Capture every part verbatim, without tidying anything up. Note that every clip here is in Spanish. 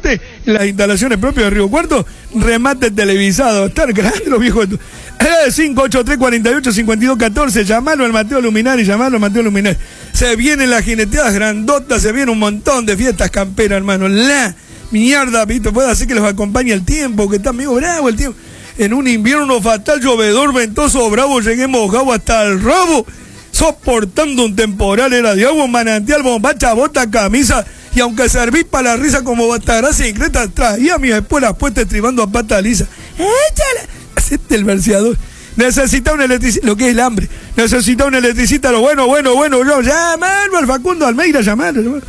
remate en las instalaciones propias de Río Cuarto, remate televisado, estar grande los viejos. Eh, cinco ocho tres cuatro ocho cinco dos uno cuatro, llamalo al Mateo Luminari, llamalo al Mateo Luminari. Se vienen las jineteadas grandotas, se viene un montón de fiestas camperas, hermano. La mierda, pito, puede hacer que los acompañe el tiempo, que está medio bravo el tiempo. En un invierno fatal, llovedor, ventoso, bravo, llegué mojado hasta el rabo, soportando un temporal, era de agua, manantial, bombacha, bota, camisa, y aunque serví para la risa como batagracia increta, traía a mis espuelas puestas estribando a pata lisa. ¡Échale! Acepte el verseador. Necesita un electricista, lo que es el hambre. Necesita un electricista, lo bueno, bueno, bueno, yo, llamalo al Facundo Almeida, llamalo, llamalo.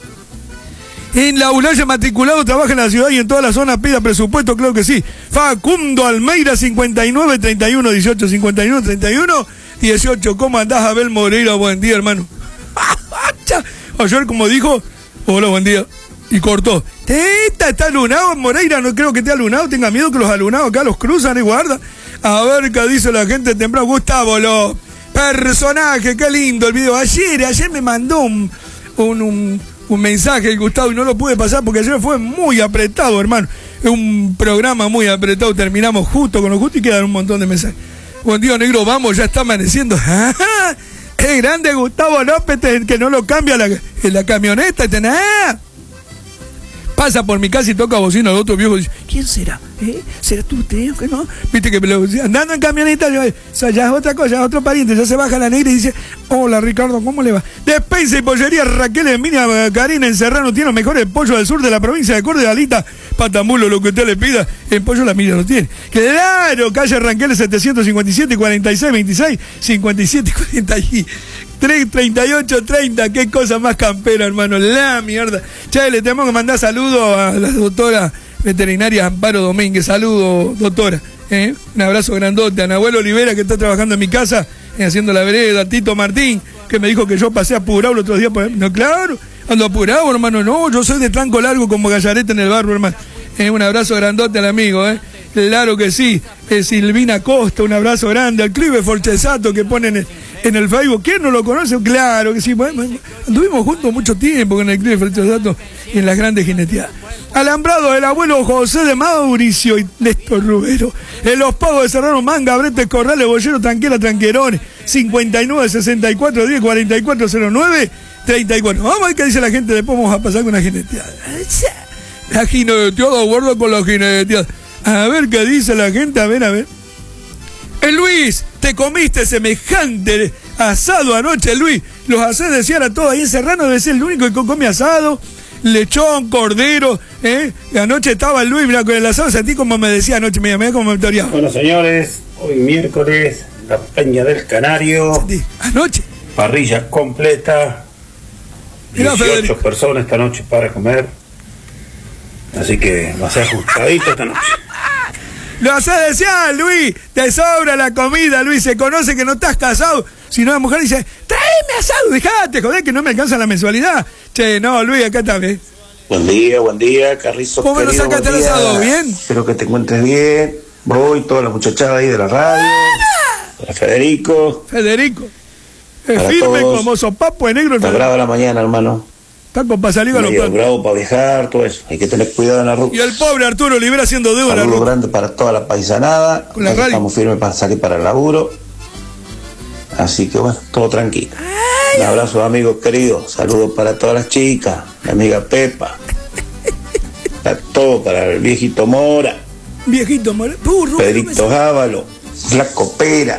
En la Ulaye matriculado, trabaja en la ciudad y en toda la zona, pida presupuesto, creo que sí. Facundo Almeida, cincuenta y nueve, treinta y uno, dieciocho, cincuenta y nueve, treinta y uno, dieciocho. ¿Cómo andás, Abel Moreira? Buen día, hermano. Ayer, como dijo, hola, buen día. Y cortó. Está, está alunado, Moreira, no creo que esté alunado, tenga miedo que los alunados acá los cruzan y guarda. A ver qué dice la gente temprano. Gustavo, lo personaje, qué lindo el video. Ayer, ayer me mandó un, un, un, un mensaje el Gustavo y no lo pude pasar porque ayer fue muy apretado, hermano. Es un programa muy apretado, terminamos justo con lo justo y quedan un montón de mensajes. Buen día, negro, vamos, ya está amaneciendo. ¡Qué grande Gustavo López, que no lo cambia la, en la camioneta! ¡Ah! Pasa por mi casa y toca bocina al otro viejo y dice, ¿quién será? ¿Eh? ¿Será tú, Teo? ¿Qué no? Viste que me lo, andando en camioneta, yo, eso ya es otra cosa, ya es otro pariente, ya se baja la negra y dice, hola Ricardo, ¿cómo le va? Despensa y pollería Raquel Emilia Karina en Serrano tiene los mejores pollos del sur de la provincia de Córdoba, Alita, Patamulo, lo que usted le pida, el pollo la mira lo tiene. Claro, calle Ranqueles setecientos cincuenta y siete, cuarenta y seis, veintiséis, cincuenta y siete, cuarenta y tres, treinta y ocho, treinta, qué cosa más campera, hermano, la mierda. Che, le tenemos que mandar saludos a la doctora veterinaria Amparo Domínguez, saludos, doctora. ¿Eh? Un abrazo grandote a Nahuel Olivera, que está trabajando en mi casa, eh, haciendo la vereda, a Tito Martín, que me dijo que yo pasé apurado el otro día. Por... No, claro, ando apurado, hermano, no, yo soy de tranco largo como gallarete en el barro, hermano. Eh, un abrazo grandote al amigo, ¿eh? Claro que sí. Eh, Silvina Costa, un abrazo grande. Al Clive Forchesato que ponen en, en el Facebook. ¿Quién no lo conoce? Claro que sí. Bueno, anduvimos juntos mucho tiempo con el Clive Forchesato y en las grandes jineteadas. Alambrado, el abuelo José de Mauricio y Néstor Rubero. En los pagos de Serrano, Manga, Bretes, Corrales, Bollero, Tranquila, Tranquerones. cincuenta y nueve, sesenta y cuatro, diez, cuarenta y cuatro, cero nueve, treinta y cuatro. Vamos a ver qué dice la gente. Después vamos a pasar con una jineteada. La jineteada, acuerdo con la jineteada. A ver qué dice la gente, a ver, a ver. El Luis, te comiste semejante asado anoche, Luis. Los haces desear a todos ahí en Serrano, debe ser el único que come asado. Lechón, cordero, ¿eh? Anoche estaba el Luis, mira, con el asado, sentí como me decía anoche, mira, mira como me victoriaba. Bueno, señores, hoy miércoles, la Peña del Canario. Sentí. Anoche. Parrilla completa. Mirá, dieciocho Federico. personas esta noche para comer. Así que va a ser ajustadito esta noche. Lo haces desear, Luis. Te sobra la comida, Luis. Se conoce que no estás casado. Si no, la mujer dice, tráeme asado, dejate, joder, que no me alcanza la mensualidad. Che, no, Luis, acá está bien. Buen día, buen día, Carrizo. ¿Cómo nos sacaste el asado? ¿Bien? Espero que te encuentres bien. Voy, toda la muchachada ahí de la radio. Para Federico. Federico. Es Para firme todos. como sopapo de negro. Está brava la mañana, hermano. Está con pasaliga los Medio platos. bravo para viajar, todo eso. Hay que tener cuidado en la ruta. Y el pobre Arturo Olivera haciendo deuda en la Saludos ruta. grandes para toda la paisanada. Con la radio. Estamos firmes para salir para el laburo. Así que bueno, todo tranquilo. Un abrazo, amigos queridos. Saludos para todas las chicas. Mi amiga Pepa. Para todo, para el viejito Mora. Viejito, more... Burro, Pedrito Ávalo. Flaco Pera.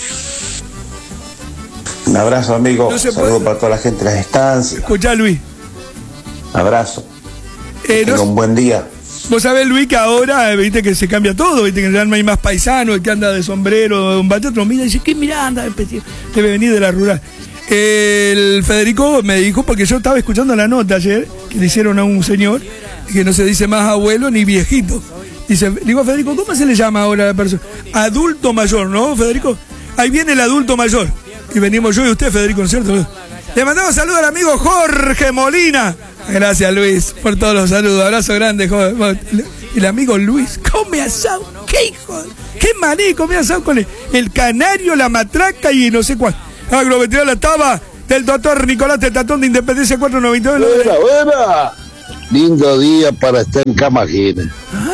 Un abrazo, amigo. No se Saludos puede. para toda la gente de las estancias. Escuchá, Luis. Abrazo. Eh, Tenga no, un buen día. vos sabés, Luis, que ahora, eh, viste que se cambia todo, viste que ya no hay más paisano, el que anda de sombrero, de un bate, otro mira y dice, ¿qué mirá? Anda, debe venir de la rural. El Federico me dijo, porque yo estaba escuchando la nota ayer, que le hicieron a un señor, que no se dice más abuelo ni viejito. Dice, digo, Federico, ¿cómo se le llama ahora a la persona? Adulto mayor, ¿no, Federico? Ahí viene el adulto mayor. Y venimos yo y usted, Federico, ¿no es cierto? Le mandamos saludos al amigo Jorge Molina. Gracias, Luis, por todos los saludos. Abrazo grande, Jorge. El amigo Luis come asado. ¿Qué hijo? ¿Qué maní come asado con el, el canario, la matraca y no sé cuál? Agroveterinaria La Taba del doctor Nicolás Tetatón de Independencia cuatrocientos noventa y dos. ¡Buena, buena! Lindo día para estar en Camagina.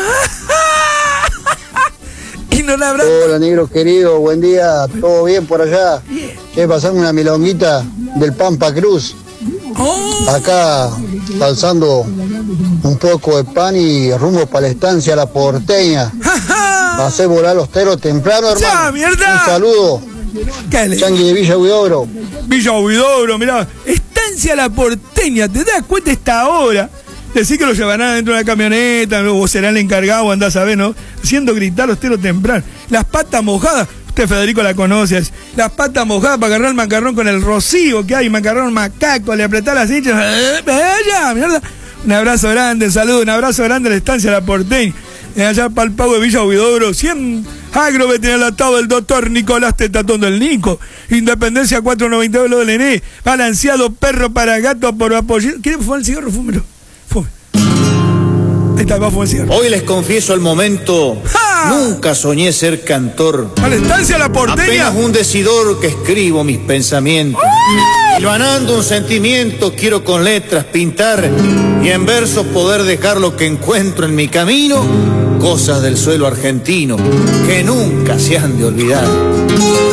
Y no la habrá... Hola, negro querido, buen día, ¿todo bien por allá? Che, pasame una milonguita del Pampa Cruz. Oh. Acá, alzando un poco de pan y rumbo para la estancia La Porteña. Pasé volar los teros temprano, hermano. ¡Ya, mierda! Un saludo. Changui de Villa Huidobro. Villa Huidobro, mirá. Estancia La Porteña, ¿te das cuenta esta hora? Decir que lo llevarán dentro de una camioneta, o será el encargado, andás a ver, ¿no? Haciendo gritar los teros temprano. Las patas mojadas, usted Federico la conoce, las patas mojadas para agarrar el macarrón con el rocío que hay, macarrón macaco, le apretás las hinchas, ¡eh, ya, mierda! Un abrazo grande, saludo, un abrazo grande a la estancia La Porteña. Allá para el pago de Villa Huidobro, cien agroveterinario del doctor Nicolás Tetatón del Nico, Independencia cuatrocientos noventa y dos lo del N E, balanceado perro para gato por apoyo. ¿Quieren fumar el cigarro? Fúmelo. Fume. Ahí está, va a fumar el cigarro. Hoy les confieso el momento. ¡Ja! Nunca soñé ser cantor. A la estancia La Porteña. Apenas un decidor que escribo mis pensamientos. Hilvanando un sentimiento quiero con letras pintar y en versos poder dejar lo que encuentro en mi camino, cosas del suelo argentino que nunca se han de olvidar.